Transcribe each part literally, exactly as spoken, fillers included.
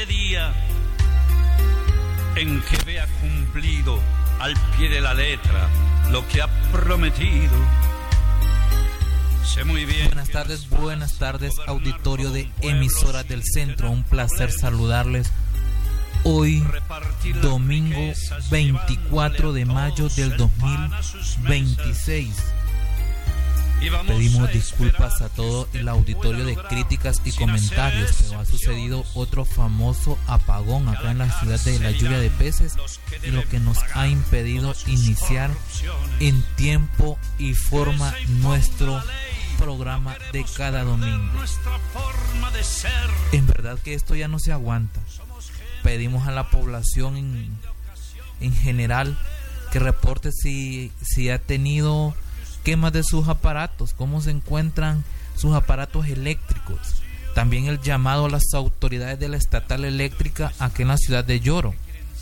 llegue día en que vea cumplido al pie de la letra lo que ha prometido. Sé muy bien. Buenas tardes, buenas tardes, auditorio de Emisoras del Centro. Un placer saludarles hoy, domingo veinticuatro de mayo del dos mil veintiséis. Pedimos disculpas a todo el auditorio de críticas y comentarios, pero ha sucedido otro famoso apagón acá en la ciudad de La Lluvia de Peces, y lo que nos ha impedido iniciar en tiempo y forma nuestro programa de cada domingo. En verdad que esto ya no se aguanta. Pedimos a la población en, en general que reporte si, si ha tenido quemas de sus aparatos, cómo se encuentran sus aparatos eléctricos. También el llamado a las autoridades de la estatal eléctrica aquí en la ciudad de Yoro.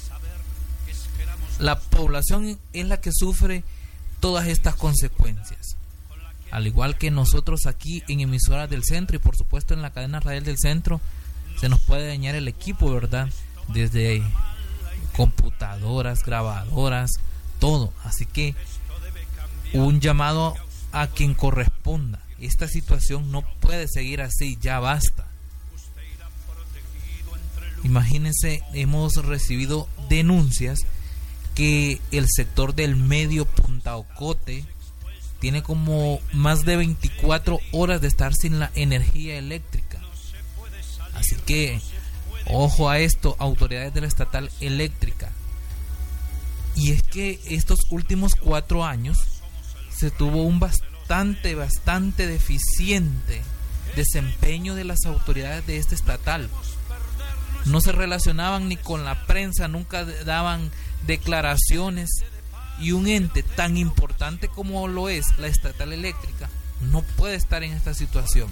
La población es la que sufre todas estas consecuencias, al igual que nosotros aquí en Emisoras del Centro, y por supuesto en la cadena radial del Centro. Se nos puede dañar el equipo, ¿verdad? Desde computadoras, grabadoras, todo. Así que un llamado a quien corresponda. Esta situación no puede seguir así, ya basta. Imagínense, hemos recibido denuncias que el sector del medio Punta Ocote tiene como más de veinticuatro horas de estar sin la energía eléctrica. Así que ojo a esto, autoridades de la estatal eléctrica. Y es que estos últimos cuatro años se tuvo un bastante, bastante deficiente desempeño de las autoridades de este estatal. No se relacionaban ni con la prensa, nunca daban declaraciones, y un ente tan importante como lo es la estatal eléctrica no puede estar en esta situación.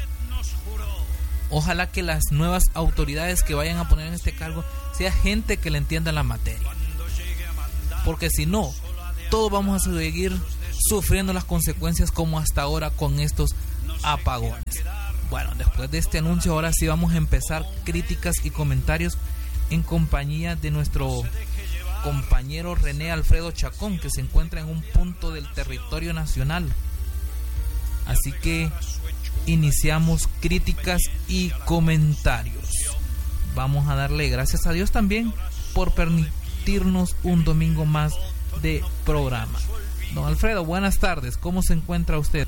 Ojalá que las nuevas autoridades que vayan a poner en este cargo sea gente que le entienda la materia, porque si no, todos vamos a seguir sufriendo las consecuencias como hasta ahora con estos apagones. Bueno, después de este anuncio, ahora sí vamos a empezar críticas y comentarios en compañía de nuestro compañero René Alfredo Chacón, que se encuentra en un punto del territorio nacional. Así que iniciamos críticas y comentarios. Vamos a darle gracias a Dios también por permitirnos un domingo más de programa. Don Alfredo, buenas tardes. ¿Cómo se encuentra usted?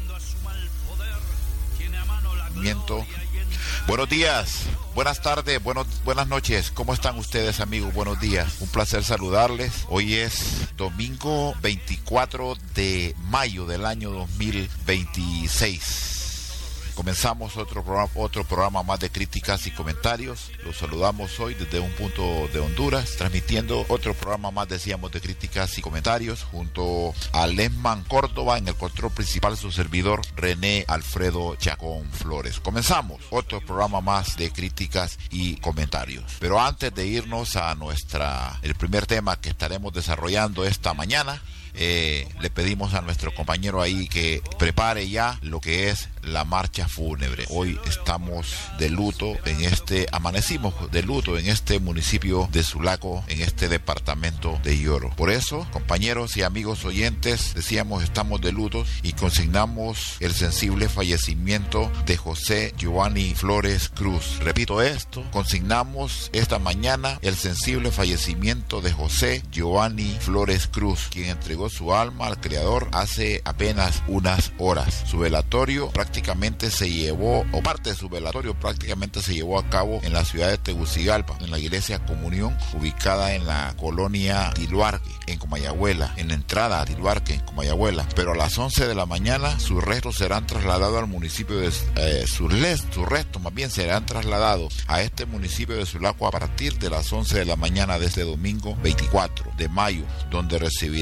Miento. Buenos días, buenas tardes, buenos, buenas noches. ¿Cómo están ustedes, amigos? Buenos días. Un placer saludarles. Hoy es domingo veinticuatro de mayo del año dos mil veintiséis. Comenzamos otro programa, otro programa más de críticas y comentarios. Los saludamos hoy desde un punto de Honduras, transmitiendo otro programa más, decíamos, de críticas y comentarios, junto a Lesman Córdoba en el control principal, su servidor René Alfredo Chacón Flores. Comenzamos otro programa más de críticas y comentarios. Pero antes de irnos a nuestra el primer tema que estaremos desarrollando esta mañana, Eh, le pedimos a nuestro compañero ahí que prepare ya lo que es la marcha fúnebre. Hoy estamos de luto en este, amanecimos de luto en este municipio de Sulaco, en este departamento de Yoro. Por eso, compañeros y amigos oyentes, decíamos, estamos de luto y consignamos el sensible fallecimiento de José Giovanni Flores Cruz. Repito esto, consignamos esta mañana el sensible fallecimiento de José Giovanni Flores Cruz, quien entregó su alma al Creador hace apenas unas horas. Su velatorio prácticamente se llevó, o parte de su velatorio prácticamente se llevó a cabo en la ciudad de Tegucigalpa, en la iglesia Comunión, ubicada en la colonia Tiluarque, en Comayagüela, en la entrada a Tiluarque, en Comayagüela. Pero a las once de la mañana sus restos serán trasladados al municipio de eh, sus, sus restos más bien serán trasladados a este municipio de Sulaco a partir de las once de la mañana de este domingo veinticuatro de mayo, donde recibirá cristiana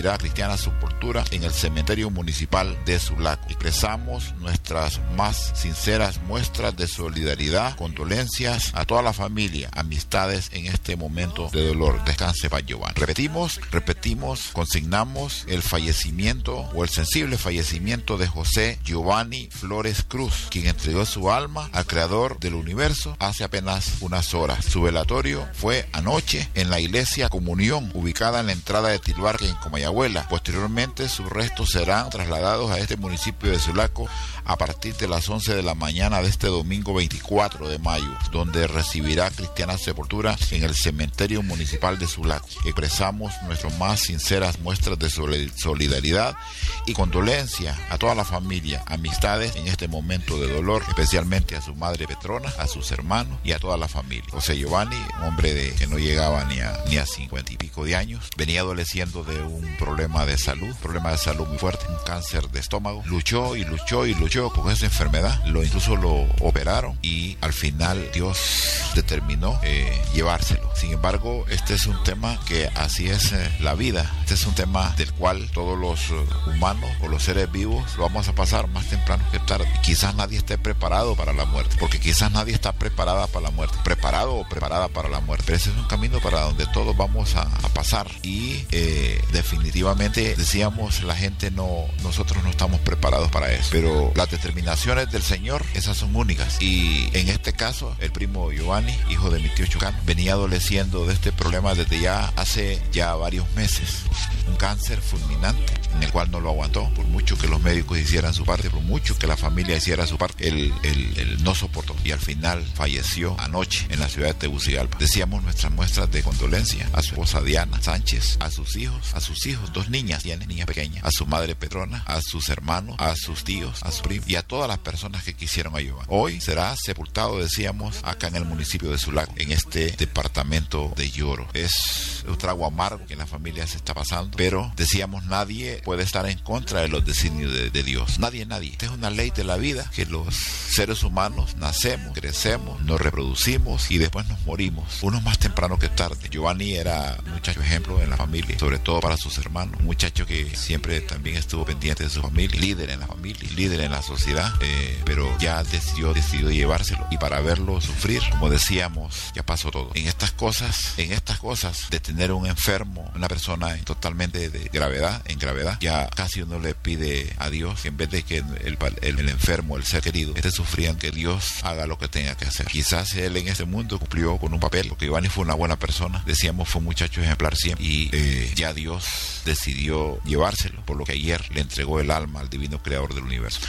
cristiana sepultura en el cementerio municipal de Sulaco. Expresamos nuestras más sinceras muestras de solidaridad, condolencias a toda la familia, amistades en este momento de dolor. Descanse para Giovanni. Repetimos, repetimos, consignamos el fallecimiento o el sensible fallecimiento de José Giovanni Flores Cruz, quien entregó su alma al Creador del universo hace apenas unas horas. Su velatorio fue anoche en la iglesia Comunión, ubicada en la entrada de Tilbarque, en Comayagüela. Posteriormente, sus restos serán trasladados a este municipio de Sulaco a partir de las once de la mañana de este domingo veinticuatro de mayo, donde recibirá cristiana sepultura en el cementerio municipal de Sulaco. Expresamos nuestras más sinceras muestras de solidaridad y condolencia a toda la familia, amistades en este momento de dolor, especialmente a su madre Petrona, a sus hermanos y a toda la familia. José Giovanni, un hombre de, que no llegaba ni a, ni a cincuenta y pico de años, venía adoleciendo de un problema de salud, problema de salud muy fuerte, un cáncer de estómago. Luchó y luchó y luchó con esa enfermedad, lo incluso lo operaron y al final Dios determinó eh, llevárselo. Sin embargo, este es un tema que así es eh, la vida. Este es un tema del cual todos los uh, humanos o los seres vivos lo vamos a pasar más temprano que tarde. Quizás nadie esté preparado para la muerte, porque quizás nadie está preparada para la muerte, preparado o preparada para la muerte. Pero ese es un camino para donde todos vamos a, a pasar y eh, definitivamente decíamos la gente no, nosotros no estamos preparados para eso, pero las determinaciones del Señor, esas son únicas. Y en este caso, el primo Giovanni, hijo de mi tío Chucano, venía adoleciendo de este problema desde ya hace ya varios meses. Un cáncer fulminante en el cual no lo aguantó, por mucho que los médicos hicieran su parte, por mucho que la familia hiciera su parte, él, él, él no soportó y al final falleció anoche en la ciudad de Tegucigalpa. Decíamos nuestras muestras de condolencia a su esposa Diana Sánchez, a sus hijos, a sus hijos, dos niñas, tiene niñas pequeñas, a su madre Petrona, a sus hermanos, a sus tíos, a su primo y a todas las personas que quisieron ayudar. Hoy será sepultado, decíamos, acá en el municipio de Sulaco, en este departamento de Lloro. Es un trago amargo que en la familia se está pasando, pero decíamos nadie puede estar en contra de los designios de, de Dios. Nadie, nadie. Esta es una ley de la vida, que los seres humanos nacemos, crecemos, nos reproducimos y después nos morimos. Unos más temprano que tarde. Giovanni era un muchacho ejemplo en la familia, sobre todo para sus hermanos. Un muchacho que siempre también estuvo pendiente de su familia, líder en la familia, líder en la sociedad, eh, pero ya decidió, decidió llevárselo. Y para verlo sufrir, como decíamos, ya pasó todo. En estas cosas, en estas cosas, de tener un enfermo, una persona totalmente de gravedad, en gravedad, ya casi uno le pide a Dios que en vez de que el, el, el enfermo, el ser querido, esté sufriendo, que Dios haga lo que tenga que hacer. Quizás él en este mundo cumplió con un papel, porque Giovanni fue una buena persona, decíamos fue un muchacho ejemplar siempre, y eh, ya Dios decidió llevárselo, por lo que ayer le entregó el alma al divino creador del universo.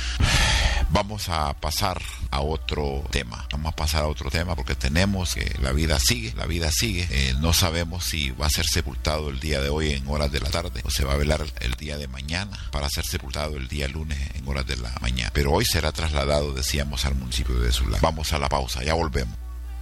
Vamos a pasar a otro tema, vamos a pasar a otro tema porque tenemos que la vida sigue, la vida sigue, eh, no sabemos si va a ser sepultado el día de hoy en horas de la tarde o se va a velar el día de mañana para ser sepultado el día lunes en horas de la mañana, pero hoy será trasladado, decíamos, al municipio de Sulaco. Vamos a la pausa, ya volvemos.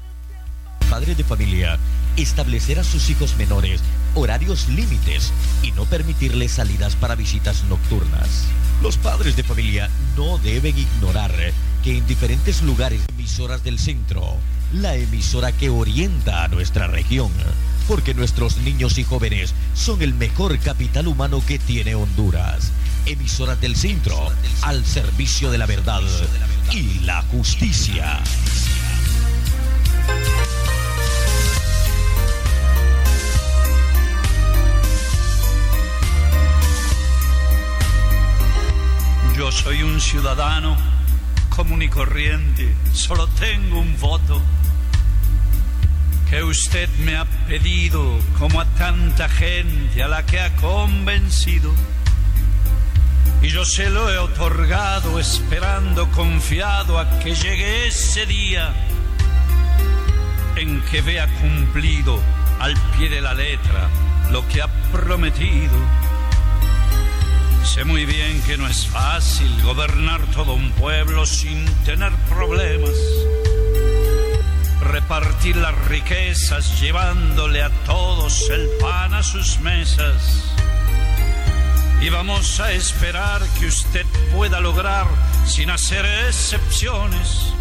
Padre de familia, establecer a sus hijos menores horarios límites y no permitirles salidas para visitas nocturnas. Los padres de familia no deben ignorar que en diferentes lugares, emisoras del centro, la emisora que orienta a nuestra región, porque nuestros niños y jóvenes son el mejor capital humano que tiene Honduras. Emisoras del centro, al servicio de la verdad y la justicia. Yo soy un ciudadano común y corriente, solo tengo un voto que usted me ha pedido, como a tanta gente a la que ha convencido. Y yo se lo he otorgado esperando confiado a que llegue ese día en que vea cumplido al pie de la letra lo que ha prometido. Sé muy bien que no es fácil gobernar todo un pueblo sin tener problemas, repartir las riquezas llevándole a todos el pan a sus mesas. Y vamos a esperar que usted pueda lograr, sin hacer excepciones,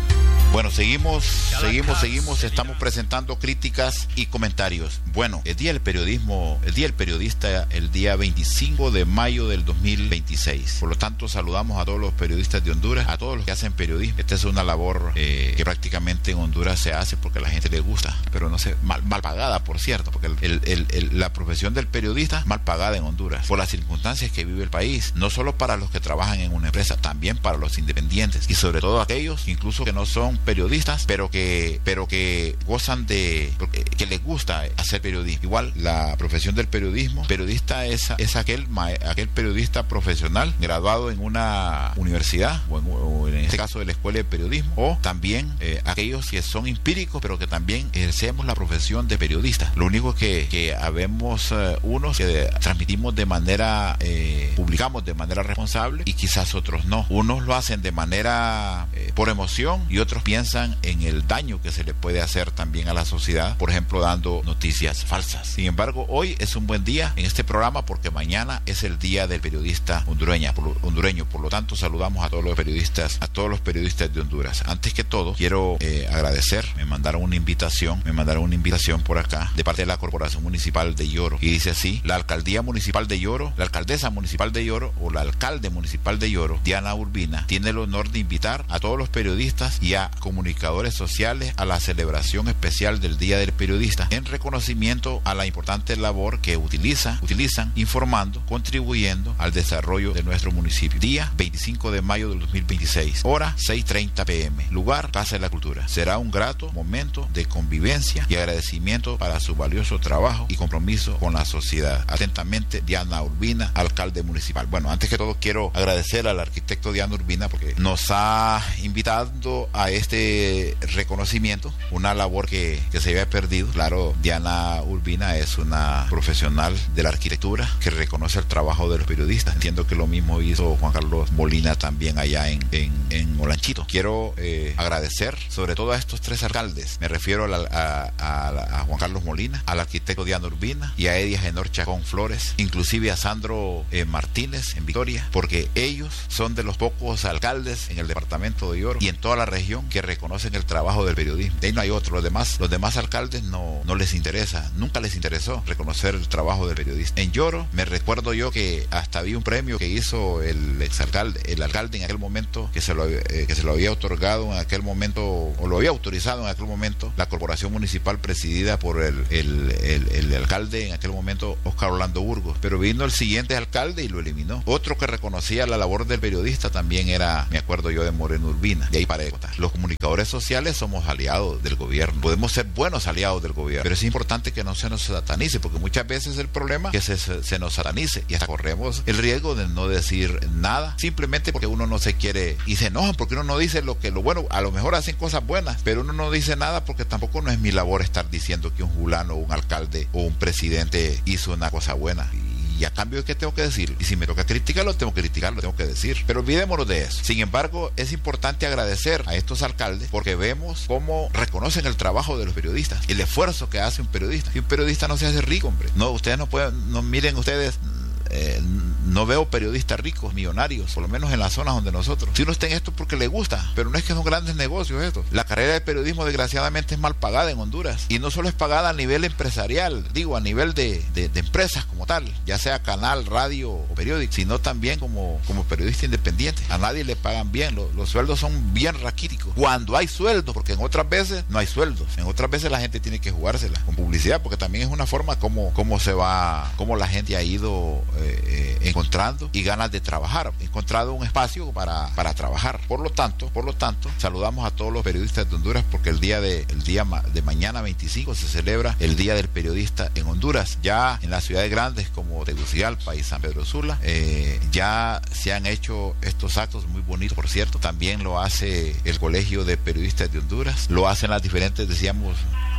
Bueno, seguimos, seguimos, seguimos, estamos presentando críticas y comentarios. Bueno, el Día del Periodismo, el Día del Periodista, el día veinticinco de mayo del dos mil veintiséis. Por lo tanto, saludamos a todos los periodistas de Honduras, a todos los que hacen periodismo. Esta es una labor eh, que prácticamente en Honduras se hace porque a la gente le gusta, pero no sé, mal, mal pagada, por cierto, porque el, el, el, la profesión del periodista es mal pagada en Honduras, por las circunstancias que vive el país, no solo para los que trabajan en una empresa, también para los independientes y sobre todo aquellos incluso que no son periodistas, pero que pero que gozan de, que les gusta hacer periodismo. Igual la profesión del periodismo, periodista es, es aquel aquel periodista profesional graduado en una universidad o en, o en este caso de la escuela de periodismo, o también eh, aquellos que son empíricos pero que también ejercemos la profesión de periodista. Lo único que, que habemos eh, unos que transmitimos de manera eh, publicamos de manera responsable y quizás otros no. Unos lo hacen de manera eh, por emoción y otros piensan en el daño que se le puede hacer también a la sociedad, por ejemplo dando noticias falsas. Sin embargo, hoy es un buen día en este programa porque mañana es el día del periodista hondureña, por lo, hondureño, por lo tanto saludamos a todos los periodistas, a todos los periodistas de Honduras. Antes que todo, quiero eh, agradecer, me mandaron una invitación, me mandaron una invitación por acá de parte de la Corporación Municipal de Yoro y dice así: la Alcaldía Municipal de Yoro, la Alcaldesa Municipal de Yoro o la Alcalde Municipal de Yoro, Diana Urbina, tiene el honor de invitar a todos los periodistas y a comunicadores sociales a la celebración especial del Día del Periodista en reconocimiento a la importante labor que utilizan, utilizan informando, contribuyendo al desarrollo de nuestro municipio. Día veinticinco de mayo del dos mil veintiséis, hora seis treinta pm, lugar Casa de la Cultura. Será un grato momento de convivencia y agradecimiento para su valioso trabajo y compromiso con la sociedad. Atentamente, Diana Urbina, alcalde municipal. Bueno, antes que todo quiero agradecer al arquitecto Diana Urbina porque nos ha invitado a este reconocimiento, una labor que, que se había perdido. Claro, Diana Urbina es una profesional de la arquitectura que reconoce el trabajo de los periodistas. Entiendo que lo mismo hizo Juan Carlos Molina también allá en, en, en Olanchito. Quiero eh, agradecer sobre todo a estos tres alcaldes. Me refiero a, la, a, a, a Juan Carlos Molina, al arquitecto Diana Urbina y a Edia Genor Chacón Flores, inclusive a Sandro eh, Martínez en Victoria, porque ellos son de los pocos alcaldes en el departamento de Yoro y en toda la región que reconocen el trabajo del periodismo. De ahí no hay otro. Los demás, los demás alcaldes no, no les interesa, nunca les interesó reconocer el trabajo del periodista. En Yoro me recuerdo yo que hasta había un premio que hizo el exalcalde, el alcalde en aquel momento que se lo, eh, que se lo había otorgado en aquel momento, o lo había autorizado en aquel momento, la corporación municipal presidida por el, el, el, el alcalde en aquel momento, Oscar Orlando Burgos. Pero vino el siguiente alcalde y lo eliminó. Otro que reconocía la labor del periodista también era, me acuerdo yo, de Moreno Urbina. De ahí para ahí. Los comunicadores sociales somos aliados del gobierno. Podemos ser buenos aliados del gobierno, pero es importante que no se nos satanice, porque muchas veces el problema es que se, se, se nos satanice y hasta corremos el riesgo de no decir nada, simplemente porque uno no se quiere, y se enojan porque uno no dice lo que lo bueno, a lo mejor hacen cosas buenas, pero uno no dice nada porque tampoco no es mi labor estar diciendo que un fulano, un alcalde o un presidente hizo una cosa buena. Y a cambio, ¿qué tengo que decir? Y si me toca criticarlo, tengo que criticarlo, tengo que decir. Pero olvidémonos de eso. Sin embargo, es importante agradecer a estos alcaldes porque vemos cómo reconocen el trabajo de los periodistas, el esfuerzo que hace un periodista. Y un periodista no se hace rico, hombre. No, ustedes no pueden, no miren ustedes... Eh, no veo periodistas ricos, millonarios, por lo menos en las zonas donde nosotros. Si uno está en esto porque le gusta, pero no es que son grandes negocios esto. La carrera de periodismo desgraciadamente es mal pagada en Honduras, y no solo es pagada a nivel empresarial, digo a nivel de, de, de empresas como tal, ya sea canal, radio o periódico, sino también como, como periodista independiente. A nadie le pagan bien, los, los sueldos son bien raquíticos cuando hay sueldos, porque en otras veces no hay sueldos, en otras veces la gente tiene que jugársela con publicidad, porque también es una forma como, como se va, como la gente ha ido Eh, eh, encontrando y ganas de trabajar, encontrado un espacio para, para trabajar. Por lo tanto, por lo tanto, saludamos a todos los periodistas de Honduras porque el día de el día de mañana veinticinco se celebra el Día del Periodista en Honduras. Ya en las ciudades grandes como Tegucigalpa y San Pedro Sula eh, ya se han hecho estos actos muy bonitos, por cierto. También lo hace el Colegio de Periodistas de Honduras, lo hacen las diferentes, decíamos,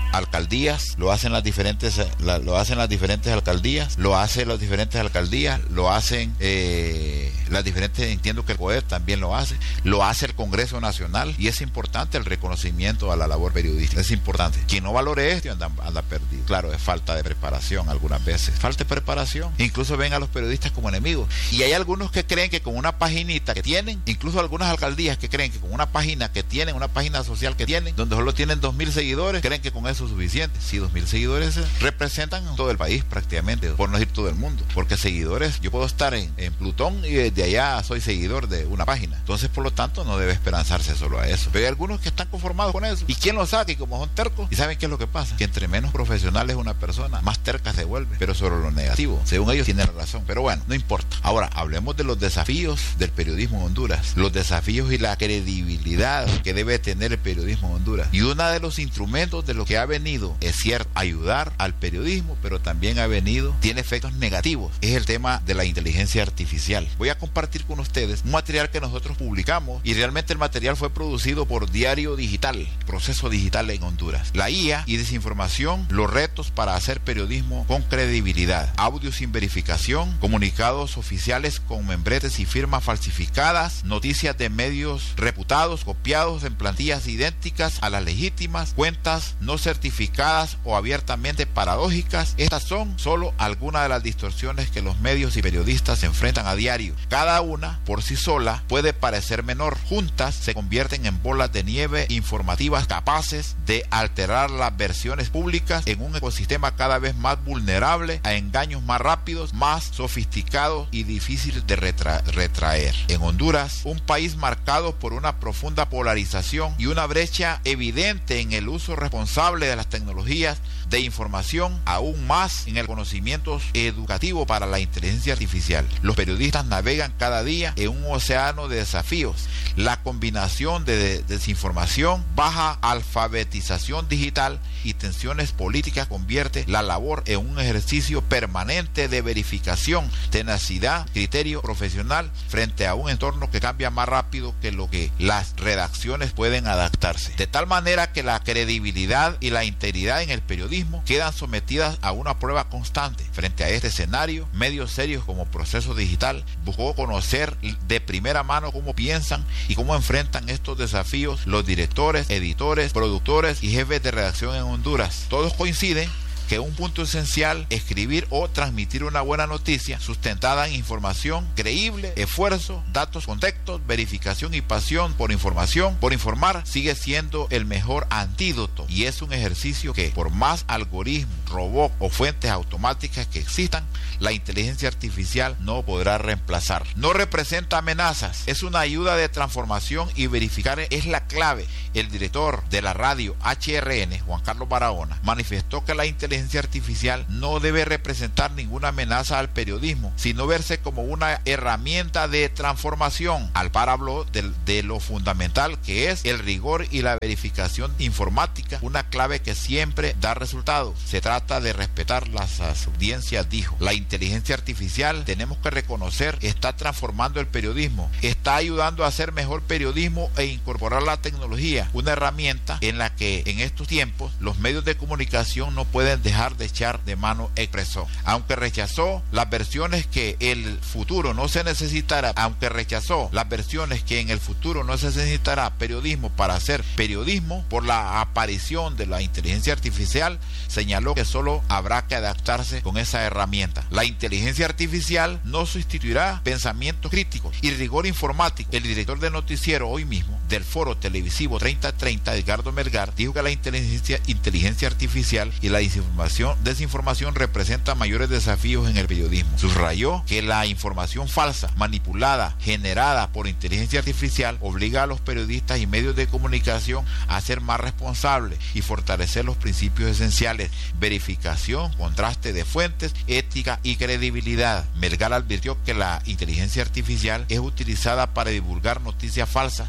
alcaldías, lo hacen las diferentes, la, lo hacen las diferentes alcaldías, lo hacen las diferentes alcaldías, lo hacen eh, las diferentes, entiendo que el poder también lo hace, lo hace el Congreso Nacional, y es importante el reconocimiento a la labor periodística, es importante. Quien no valore esto anda, anda perdido. Claro, es falta de preparación algunas veces, falta de preparación, incluso ven a los periodistas como enemigos, y hay algunos que creen que con una paginita que tienen, incluso algunas alcaldías que creen que con una página que tienen, una página social que tienen, donde solo tienen dos mil seguidores, creen que con eso es suficiente. Si dos mil seguidores representan todo el país prácticamente, por no decir todo el mundo, porque seguidores, yo puedo estar en, en Plutón y desde allá soy seguidor de una página, entonces por lo tanto no debe esperanzarse solo a eso, pero hay algunos que están conformados con eso, y quién lo saca, y como son tercos, y saben qué es lo que pasa, que entre menos profesional es una persona, más terca se vuelve, pero sobre lo negativo, según ellos tienen razón, pero bueno, no importa. Ahora, hablemos de los desafíos del periodismo en Honduras, los desafíos y la credibilidad que debe tener el periodismo en Honduras, y uno de los instrumentos de lo que ha venido, es cierto, ayudar al periodismo, pero también ha venido, tiene efectos negativos, es el tema de la inteligencia artificial. Voy a compartir con ustedes un material que nosotros publicamos, y realmente el material fue producido por Diario Digital, Proceso Digital en Honduras. La I A y desinformación, los retos para hacer periodismo con credibilidad, audio sin verificación, comunicados oficiales con membretes y firmas falsificadas, noticias de medios reputados copiados en plantillas idénticas a las legítimas, cuentas no certificadas o abiertamente paradójicas. Estas son solo algunas de las distorsiones que los medios y periodistas se enfrentan a diario. Cada una por sí sola puede parecer menor, juntas se convierten en bolas de nieve informativas capaces de alterar las versiones públicas en un ecosistema cada vez más vulnerable a engaños más rápidos, más sofisticados y difíciles de retra- retraer. En Honduras, un país marcado por una profunda polarización y una brecha evidente en el uso responsable de las tecnologías de información, aún más en el conocimiento educativo para la inteligencia artificial. Los periodistas navegan cada día en un océano de desafíos. La combinación de desinformación, baja alfabetización digital y tensiones políticas convierte la labor en un ejercicio permanente de verificación, tenacidad, criterio profesional frente a un entorno que cambia más rápido que lo que las redacciones pueden adaptarse. De tal manera que la credibilidad y la integridad en el periodismo quedan sometidas a una prueba constante. Frente a este escenario, medios serios como Proceso Digital buscó conocer de primera mano cómo piensan y cómo enfrentan estos desafíos los directores, editores, productores y jefes de redacción en Honduras. Todos coinciden que un punto esencial, escribir o transmitir una buena noticia sustentada en información creíble, esfuerzo, datos, contextos, verificación y pasión por información, por informar, sigue siendo el mejor antídoto, y es un ejercicio que, por más algoritmos, robots o fuentes automáticas que existan, la inteligencia artificial no podrá reemplazar. No representa amenazas, es una ayuda de transformación, y verificar es la clave. El director de la radio H R N, Juan Carlos Barahona, manifestó que la inteligencia artificial no debe representar ninguna amenaza al periodismo, sino verse como una herramienta de transformación. Al par habló de, de lo fundamental que es el rigor y la verificación informática, una clave que siempre da resultados. Se trata de respetar las, las audiencias, dijo. La inteligencia artificial, tenemos que reconocer, está transformando el periodismo, está ayudando a hacer mejor periodismo e incorporar la tecnología, una herramienta en la que en estos tiempos los medios de comunicación no pueden dejar de echar de mano, expresó. Aunque rechazó las versiones que el futuro no se necesitará, aunque rechazó las versiones que en el futuro no se necesitará periodismo para hacer periodismo por la aparición de la inteligencia artificial, señaló que solo habrá que adaptarse con esa herramienta. La inteligencia artificial no sustituirá pensamientos críticos y rigor informático. El director del noticiero hoy mismo del foro televisivo treinta treinta, Edgardo Melgar, dijo que la inteligencia, inteligencia artificial y la desinformación, desinformación representan mayores desafíos en el periodismo. Subrayó que la información falsa, manipulada, generada por inteligencia artificial, obliga a los periodistas y medios de comunicación a ser más responsables y fortalecer los principios esenciales: verificación, contraste de fuentes, ética y credibilidad. Melgar advirtió que la inteligencia artificial es utilizada para divulgar noticias falsas, como generar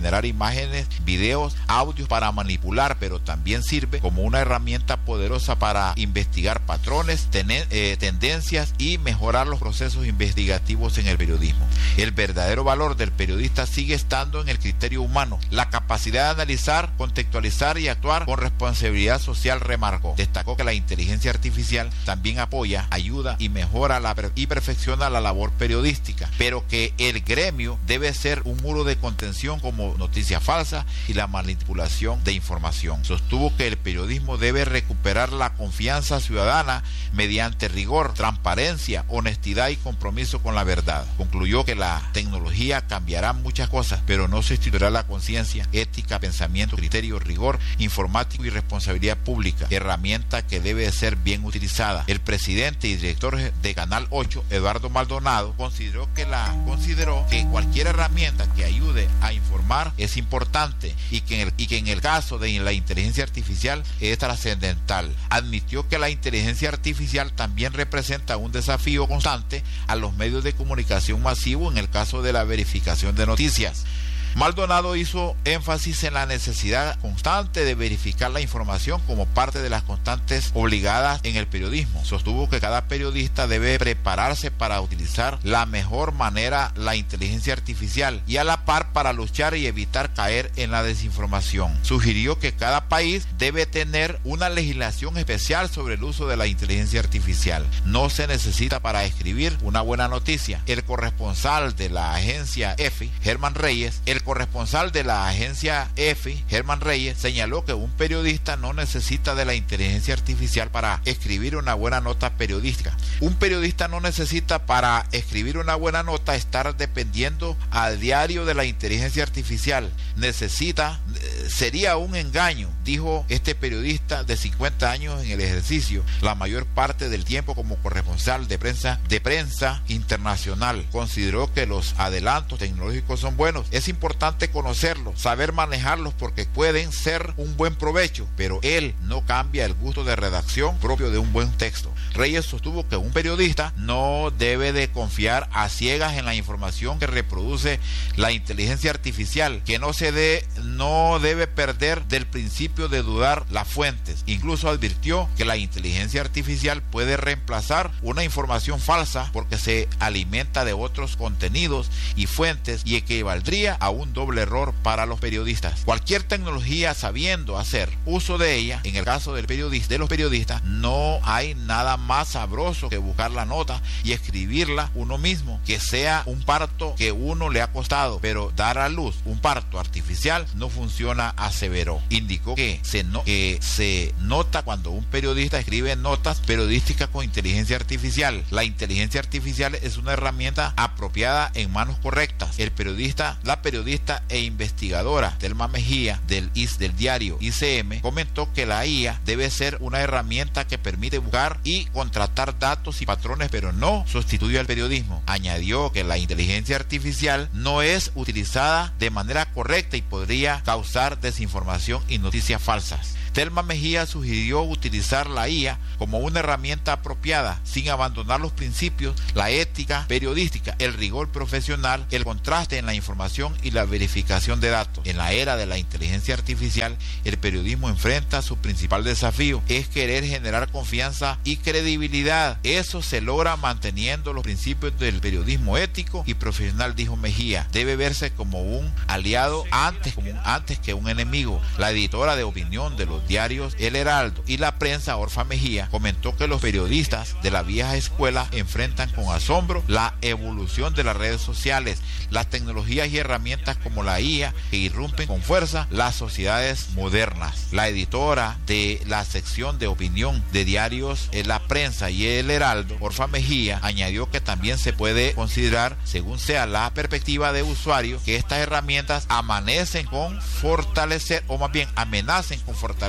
generar imágenes, videos, audios para manipular, pero también sirve como una herramienta poderosa para investigar patrones, tener, eh, tendencias y mejorar los procesos investigativos en el periodismo. El verdadero valor del periodista sigue estando en el criterio humano, la capacidad de analizar, contextualizar y actuar con responsabilidad social, remarcó. Destacó que la inteligencia artificial también apoya, ayuda y mejora la, y perfecciona la labor periodística, pero que el gremio debe ser un muro de contención como noticia falsa y la manipulación de información. Sostuvo que el periodismo debe recuperar la confianza ciudadana mediante rigor, transparencia, honestidad y compromiso con la verdad. Concluyó que la tecnología cambiará muchas cosas, pero no sustituirá la conciencia, ética, pensamiento, criterio, rigor informático y responsabilidad pública, herramienta que debe ser bien utilizada. El presidente y director de Canal ocho, Eduardo Maldonado, consideró que la consideró que cualquier herramienta que ayude a informar es importante y que en el, y que en el caso de la inteligencia artificial es trascendental. Admitió que la inteligencia artificial también representa un desafío constante a los medios de comunicación masivo en el caso de la verificación de noticias. Maldonado hizo énfasis en la necesidad constante de verificar la información como parte de las constantes obligadas en el periodismo. Sostuvo que cada periodista debe prepararse para utilizar la mejor manera la inteligencia artificial y a la par para luchar y evitar caer en la desinformación. Sugirió que cada país debe tener una legislación especial sobre el uso de la inteligencia artificial. No se necesita para escribir una buena noticia. El corresponsal de la agencia E F I, Germán Reyes, el corresponsal de la agencia E F I, Germán Reyes, señaló que un periodista no necesita de la inteligencia artificial para escribir una buena nota periodística. Un periodista no necesita para escribir una buena nota estar dependiendo a diario de la inteligencia artificial. Necesita, sería un engaño, dijo este periodista de cincuenta años en el ejercicio, la mayor parte del tiempo como corresponsal de prensa, de prensa internacional. Consideró que los adelantos tecnológicos son buenos. Es importante conocerlos, saber manejarlos porque pueden ser un buen provecho, pero él no cambia el gusto de redacción propio de un buen texto. Reyes sostuvo que un periodista no debe de confiar a ciegas en la información que reproduce la inteligencia artificial, que no se dé, no debe perder del principio de dudar las fuentes. Incluso advirtió que la inteligencia artificial puede reemplazar una información falsa porque se alimenta de otros contenidos y fuentes y equivaldría a un doble error para los periodistas. Cualquier tecnología, sabiendo hacer uso de ella, en el caso del periodista, de los periodistas, no hay nada más sabroso que buscar la nota y escribirla uno mismo, que sea un parto que uno le ha costado, pero dar a luz un parto artificial no funciona, aseveró. Indicó que se, no, que se nota cuando un periodista escribe notas periodísticas con inteligencia artificial. La inteligencia artificial es una herramienta apropiada en manos correctas. El periodista, la periodista e investigadora Telma Mejía del, del diario I C M comentó que la I A debe ser una herramienta que permite buscar y contratar datos y patrones, pero no sustituye al periodismo. Añadió que la inteligencia artificial no es utilizada de manera correcta y podría causar desinformación y noticias falsas. Telma Mejía sugirió utilizar la I A como una herramienta apropiada, sin abandonar los principios, la ética periodística, el rigor profesional, el contraste en la información y la verificación de datos. En la era de la inteligencia artificial, el periodismo enfrenta su principal desafío, es querer generar confianza y credibilidad. Eso se logra manteniendo los principios del periodismo ético y profesional, dijo Mejía. Debe verse como un aliado antes, como un, antes que un enemigo. La editora de opinión de los diarios El Heraldo y la prensa, Orfa Mejía, comentó que los periodistas de la vieja escuela enfrentan con asombro la evolución de las redes sociales, las tecnologías y herramientas como la I A que irrumpen con fuerza las sociedades modernas. La editora de la sección de opinión de diarios La Prensa y El Heraldo, Orfa Mejía, añadió que también se puede considerar, según sea la perspectiva de usuario, que estas herramientas amanecen con fortalecer, o más bien amenacen con fortalecer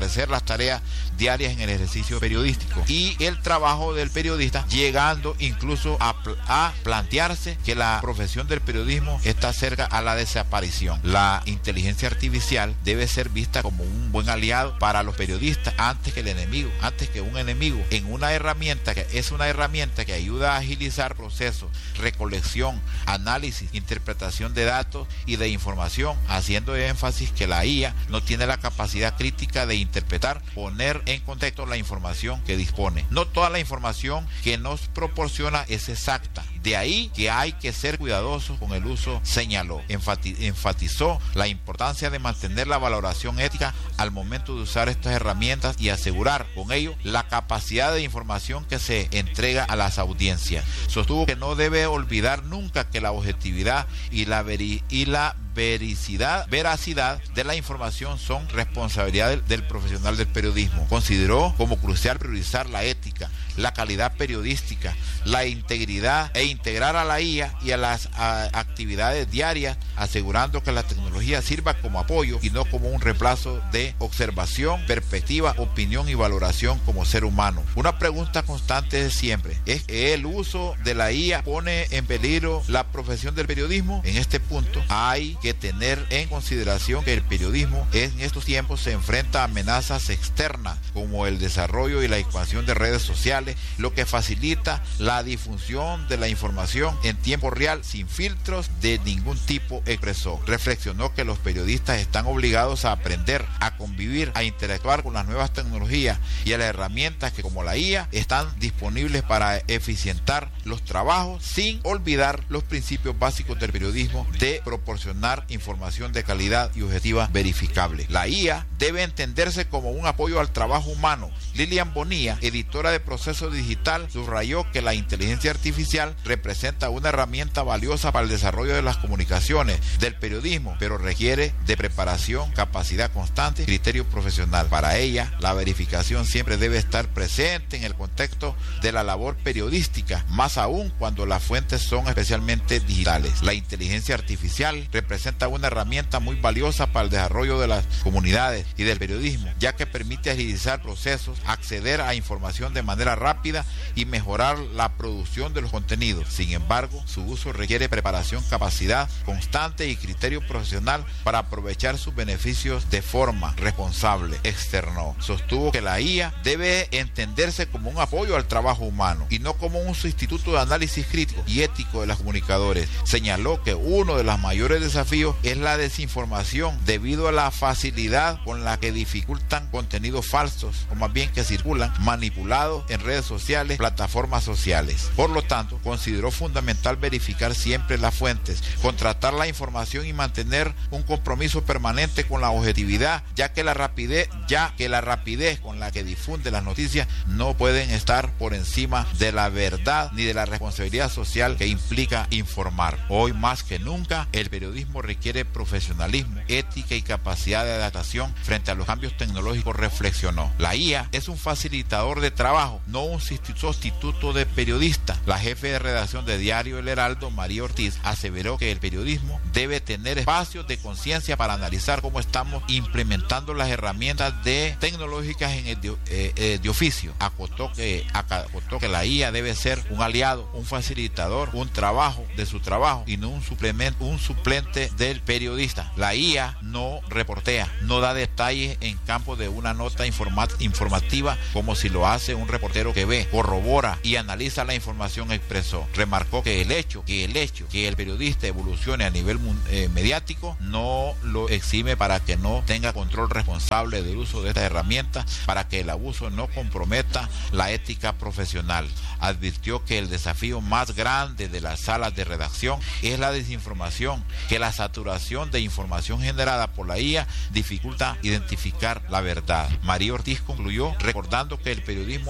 desaparecer las tareas diarias en el ejercicio periodístico y el trabajo del periodista, llegando incluso a, a plantearse que la profesión del periodismo está cerca a la desaparición. La inteligencia artificial debe ser vista como un buen aliado para los periodistas antes que el enemigo, antes que un enemigo, en una herramienta que es una herramienta que ayuda a agilizar procesos, recolección, análisis, interpretación de datos y de información, haciendo énfasis que la I A no tiene la capacidad crítica de interpretar, poner en contexto la información que dispone. No toda la información que nos proporciona es exacta. De ahí que hay que ser cuidadosos con el uso, señaló. Enfati- enfatizó la importancia de mantener la valoración ética al momento de usar estas herramientas y asegurar con ello la capacidad de información que se entrega a las audiencias. Sostuvo que no debe olvidar nunca que la objetividad y la, veri- y la vericidad, veracidad de la información son responsabilidad del, del profesional del periodismo. Consideró como crucial priorizar la ética, la calidad periodística, la integridad e integrar a la I A y a las a, actividades diarias, asegurando que la tecnología sirva como apoyo y no como un reemplazo de observación, perspectiva, opinión y valoración como ser humano. Una pregunta constante de siempre: ¿es que el uso de la I A pone en peligro la profesión del periodismo? En este punto hay que tener en consideración que el periodismo en estos tiempos se enfrenta a amenazas externas como el desarrollo y la expansión de redes sociales, lo que facilita la difusión de la información en tiempo real sin filtros de ningún tipo, expresó. Reflexionó que los periodistas están obligados a aprender, a convivir, a interactuar con las nuevas tecnologías y a las herramientas que, como la I A, están disponibles para eficientar los trabajos, sin olvidar los principios básicos del periodismo de proporcionar información de calidad y objetiva verificable. La I A debe entenderse como un apoyo al trabajo humano. Lilian Bonilla, editora de Proceso Digital, subrayó que la inteligencia artificial representa una herramienta valiosa para el desarrollo de las comunicaciones, del periodismo, pero requiere de preparación, capacidad constante y criterio profesional. Para ella, la verificación siempre debe estar presente en el contexto de la labor periodística, más aún cuando las fuentes son especialmente digitales. La inteligencia artificial representa una herramienta muy valiosa para el desarrollo de las comunidades y del periodismo, ya que permite agilizar procesos, acceder a información de manera rápida y mejorar la producción de los contenidos. Sin embargo, su uso requiere preparación, capacidad constante y criterio profesional para aprovechar sus beneficios de forma responsable, externó. Sostuvo que la I A debe entenderse como un apoyo al trabajo humano y no como un sustituto de análisis crítico y ético de los comunicadores. Señaló que uno de los mayores desafíos es la desinformación debido a la facilidad con la que dificultan contenidos falsos, o más bien que circulan manipulados en redes sociales, plataformas sociales. Por lo tanto, consideró fundamental verificar siempre las fuentes, contrastar la información y mantener un compromiso permanente con la objetividad, ya que la rapidez, ya que la rapidez con la que difunde las noticias no pueden estar por encima de la verdad ni de la responsabilidad social que implica informar. Hoy más que nunca, el periodismo requiere profesionalismo, ética y capacidad de adaptación frente a los cambios tecnológicos, reflexionó. La I A es un facilitador de trabajo, no un sustituto de periodista. La jefe de redacción de Diario El Heraldo, María Ortiz, aseveró que el periodismo debe tener espacios de conciencia para analizar cómo estamos implementando las herramientas de tecnológicas en el de, eh, eh, de oficio. Acotó que, acotó que la I A debe ser un aliado, un facilitador, un trabajo de su trabajo y no un suplemento, un suplente del periodista. La I A no reportea, no da detalles en campo de una nota informa- informativa como si lo hace un reportero que ve, corrobora y analiza la información, expresó. Remarcó que el hecho, que el hecho que el periodista evolucione a nivel eh, mediático no lo exime para que no tenga control responsable del uso de estas herramientas, para que el abuso no comprometa la ética profesional. Advirtió que el desafío más grande de las salas de redacción es la desinformación, que la saturación de información generada por la I A dificulta identificar la verdad. María Ortiz concluyó recordando que el periodismo es un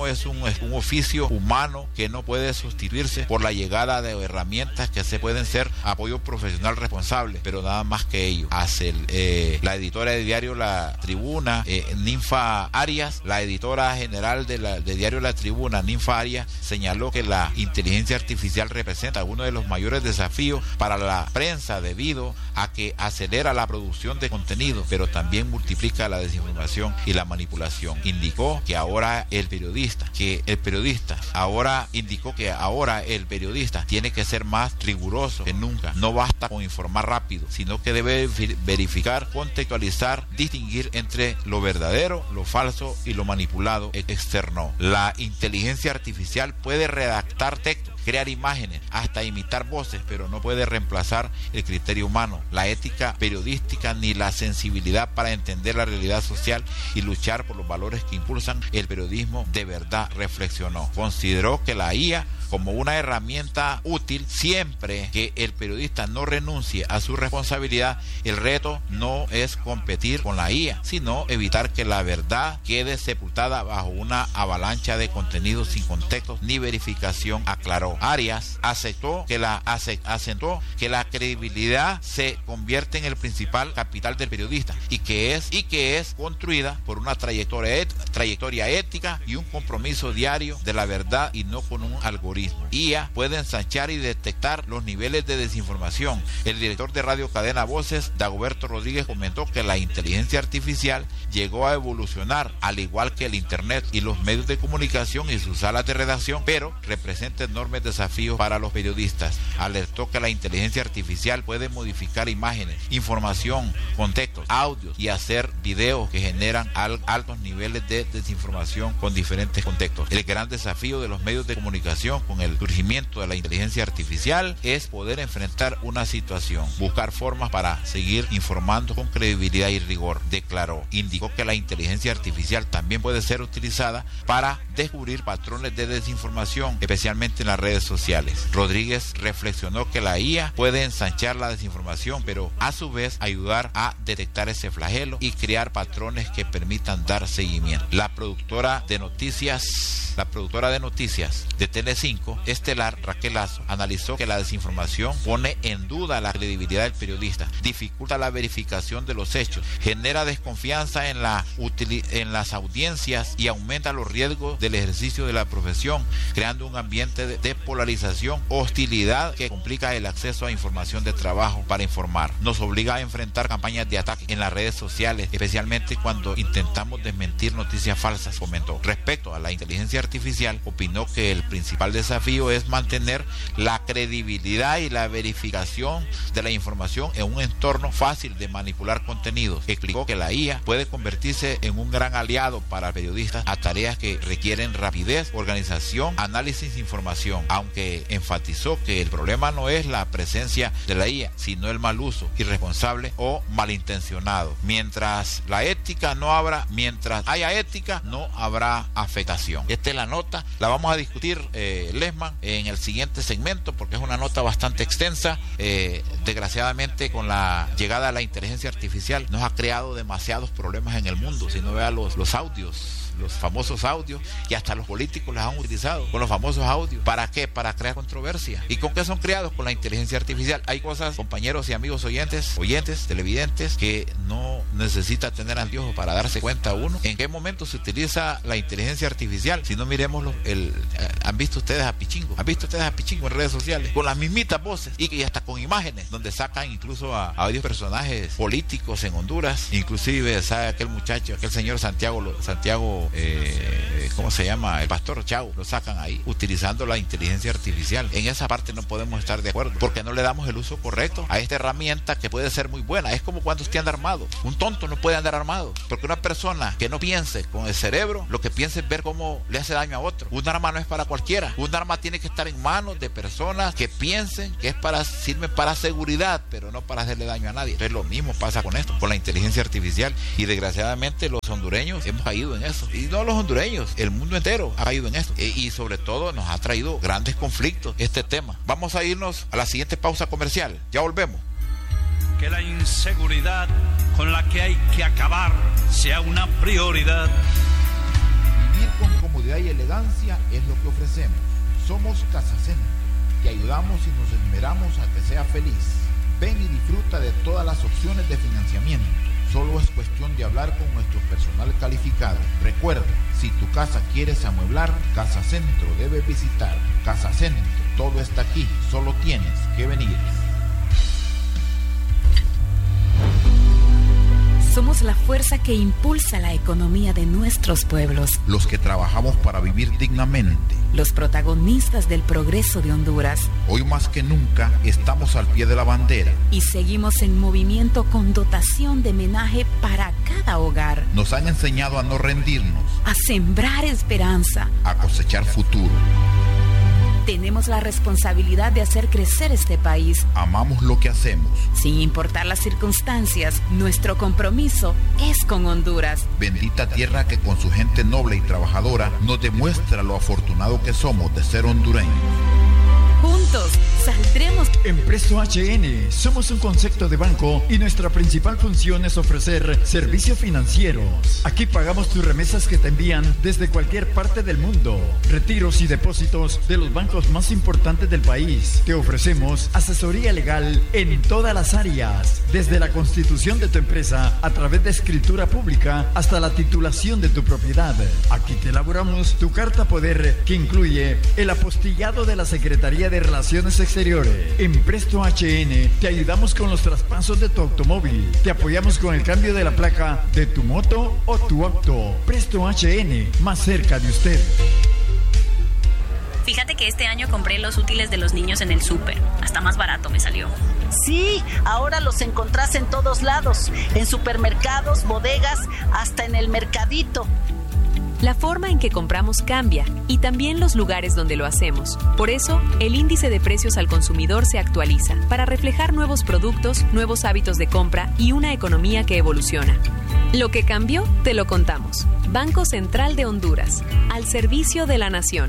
un oficio humano que no puede sustituirse por la llegada de herramientas que se pueden ser apoyo profesional responsable, pero nada más que ello. Hace el, eh, la editora de diario La Tribuna, eh, Ninfa Arias, la editora general de, la, de diario La Tribuna, Ninfa Arias, señaló que la inteligencia artificial representa uno de los mayores desafíos para la prensa debido a que acelera la producción de contenido, pero también multiplica la desinformación y la manipulación. Indicó que ahora el periodista, que el periodista, ahora indicó que ahora el periodista tiene que ser más riguroso que nunca. No basta con informar rápido, sino que debe verificar, contextualizar, distinguir entre lo verdadero, lo falso y lo manipulado externo. La inteligencia artificial puede redactar textos, crear imágenes, hasta imitar voces, pero no puede reemplazar el criterio humano, la ética periodística ni la sensibilidad para entender la realidad social y luchar por los valores que impulsan el periodismo de verdad, reflexionó. Consideró que la I A como una herramienta útil siempre que el periodista no renuncie a su responsabilidad. El reto no es competir con la I A, sino evitar que la verdad quede sepultada bajo una avalancha de contenidos sin contexto ni verificación, aclaró. Arias aceptó que la acentuó que la credibilidad se convierte en el principal capital del periodista y que es y que es construida por una trayectoria et, trayectoria ética y un compromiso diario de la verdad y no con un algoritmo. I A puede ensanchar y detectar los niveles de desinformación. El director de Radio Cadena Voces, Dagoberto Rodríguez, comentó que la inteligencia artificial llegó a evolucionar al igual que el internet y los medios de comunicación y sus salas de redacción, pero representa enormes desafíos para los periodistas. Alertó que la inteligencia artificial puede modificar imágenes, información, contextos, audios y hacer videos que generan al, altos niveles de desinformación con diferentes contextos. El gran desafío de los medios de comunicación con el surgimiento de la inteligencia artificial es poder enfrentar una situación, buscar formas para seguir informando con credibilidad y rigor, declaró. Indicó que la inteligencia artificial también puede ser utilizada para descubrir patrones de desinformación, especialmente en las redes sociales. Rodríguez reflexionó que la I A puede ensanchar la desinformación, pero a su vez ayudar a detectar ese flagelo y crear patrones que permitan dar seguimiento. La productora de noticias La productora de noticias de Telecinco, Estelar, Raquel Lazo, analizó que la desinformación pone en duda la credibilidad del periodista, dificulta la verificación de los hechos, genera desconfianza en, la en las audiencias y aumenta los riesgos del ejercicio de la profesión, creando un ambiente de, de polarización, hostilidad que complica el acceso a información de trabajo para informar. Nos obliga a enfrentar campañas de ataque en las redes sociales, especialmente cuando intentamos desmentir noticias falsas, comentó. Respecto a la inteligencia artificial, opinó que el principal desafío es mantener la credibilidad y la verificación de la información en un entorno fácil de manipular contenidos. Explicó que la I A puede convertirse en un gran aliado para periodistas a tareas que requieren rapidez, organización, análisis e información, aunque enfatizó que el problema no es la presencia de la I A, sino el mal uso, irresponsable o malintencionado. Mientras la ética no habrá, mientras haya ética, no habrá afectación. Esta es la nota, la vamos a discutir, eh, Lesman, en el siguiente segmento, porque es una nota bastante extensa. Eh, desgraciadamente, con la llegada de la inteligencia artificial, nos ha creado demasiados problemas en el mundo. Si no vea los, los audios, los famosos audios, y hasta los políticos los han utilizado con los famosos audios. ¿Para qué? Para crear controversia. ¿Y con qué son creados? Con la inteligencia artificial. Hay cosas, compañeros y amigos oyentes, oyentes, televidentes, que no necesita tener anteojos para darse cuenta uno en qué momento se utiliza la inteligencia artificial. Si no, miremos los, el, eh, han visto ustedes a Pichingo, han visto ustedes a Pichingo en redes sociales con las mismitas voces y que hasta con imágenes, donde sacan incluso a, a varios personajes políticos en Honduras. Inclusive, ¿sabe? Aquel muchacho, aquel señor Santiago Santiago Eh, ¿cómo se llama? El pastor Chau, lo sacan ahí utilizando la inteligencia artificial. En esa parte no podemos estar de acuerdo, porque no le damos el uso correcto a esta herramienta que puede ser muy buena. Es como cuando usted anda armado. Un tonto no puede andar armado, porque una persona que no piense con el cerebro, lo que piensa es ver cómo le hace daño a otro. Un arma no es para cualquiera. Un arma tiene que estar en manos de personas que piensen que es para, sirve para seguridad, pero no para hacerle daño a nadie. Entonces lo mismo pasa con esto, con la inteligencia artificial, y desgraciadamente los hondureños hemos caído en eso. Y no los hondureños, el mundo entero ha caído en esto, e, y sobre todo nos ha traído grandes conflictos este tema. Vamos a irnos a la siguiente pausa comercial, ya volvemos. Que la inseguridad con la que hay que acabar sea una prioridad. Vivir con comodidad y elegancia es lo que ofrecemos. Somos Casa Centro. Te ayudamos y nos esmeramos a que sea feliz. Ven y disfruta de todas las opciones de financiamiento. Solo es cuestión de hablar con nuestro personal calificado. Recuerda, si tu casa quieres amueblar, Casa Centro debes visitar. Casa Centro, todo está aquí, solo tienes que venir. Somos la fuerza que impulsa la economía de nuestros pueblos. Los que trabajamos para vivir dignamente. Los protagonistas del progreso de Honduras. Hoy más que nunca estamos al pie de la bandera. Y seguimos en movimiento con dotación de menaje para cada hogar. Nos han enseñado a no rendirnos. A sembrar esperanza. A cosechar futuro. Tenemos la responsabilidad de hacer crecer este país. Amamos lo que hacemos. Sin importar las circunstancias, nuestro compromiso es con Honduras. Bendita tierra que con su gente noble y trabajadora nos demuestra lo afortunado que somos de ser hondureños. Juntos saldremos. En Presto H N somos un concepto de banco y nuestra principal función es ofrecer servicios financieros. Aquí pagamos tus remesas que te envían desde cualquier parte del mundo. Retiros y depósitos de los bancos más importantes del país. Te ofrecemos asesoría legal en todas las áreas, desde la constitución de tu empresa a través de escritura pública hasta la titulación de tu propiedad. Aquí te elaboramos tu carta poder que incluye el apostillado de la Secretaría de Relaciones Exteriores. En Presto H N te ayudamos con los traspasos de tu automóvil. Te apoyamos con el cambio de la placa de tu moto o tu auto. Presto H N, más cerca de usted. Fíjate que este año compré los útiles de los niños en el súper. Hasta más barato me salió. Sí, ahora los encontrás en todos lados. En supermercados, bodegas, hasta en el mercadito. La forma en que compramos cambia y también los lugares donde lo hacemos. Por eso, el índice de precios al consumidor se actualiza para reflejar nuevos productos, nuevos hábitos de compra y una economía que evoluciona. Lo que cambió, te lo contamos. Banco Central de Honduras, al servicio de la nación.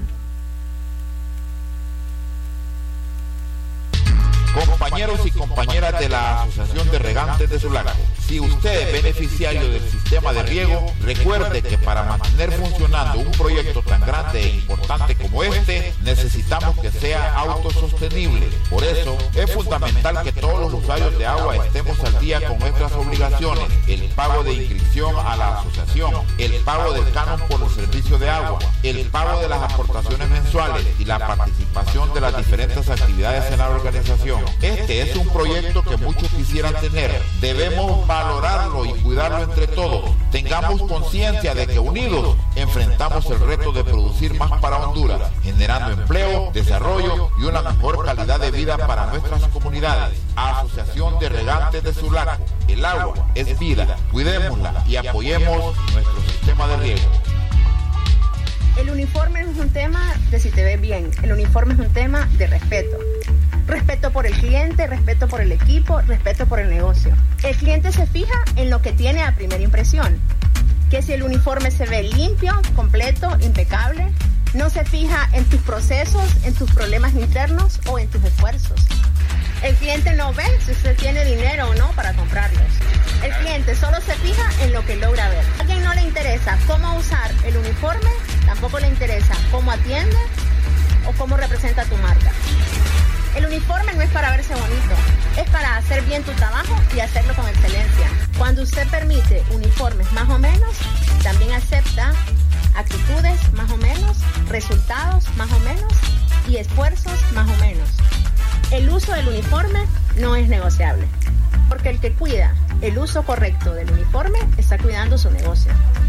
Compañeros y compañeras de la Asociación de Regantes de Sulaco, si usted es beneficiario del sistema de riego, recuerde que para mantener funcionando un proyecto tan grande e importante como este, necesitamos que sea autosostenible. Por eso, es fundamental que todos los usuarios de agua estemos al día con nuestras obligaciones, el pago de inscripción a la asociación, el pago del canon por el servicio de agua, el pago de las aportaciones mensuales y la participación de las diferentes actividades en la organización. Este es un proyecto que muchos quisieran tener. Debemos valorarlo y cuidarlo entre todos. Tengamos conciencia de que unidos enfrentamos el reto de producir más para Honduras, generando empleo, desarrollo y una mejor calidad de vida para nuestras comunidades. Asociación de Regantes de Sulaco. El agua es vida. Cuidémosla y apoyemos nuestro sistema de riego. El uniforme no es un tema de si te ves bien. El uniforme es un tema de respeto. Respeto por el cliente, respeto por el equipo, respeto por el negocio. El cliente se fija en lo que tiene a primera impresión. Que si el uniforme se ve limpio, completo, impecable. No se fija en tus procesos, en tus problemas internos o en tus esfuerzos. El cliente no ve si usted tiene dinero o no para comprarlos. El cliente solo se fija en lo que logra ver. A alguien no le interesa cómo usar el uniforme, tampoco le interesa cómo atiende o cómo representa tu marca. El uniforme no es para verse bonito, es para hacer bien tu trabajo y hacerlo con excelencia. Cuando usted permite uniformes más o menos, también acepta actitudes más o menos, resultados más o menos y esfuerzos más o menos. El uso del uniforme no es negociable, porque el que cuida el uso correcto del uniforme está cuidando su negocio.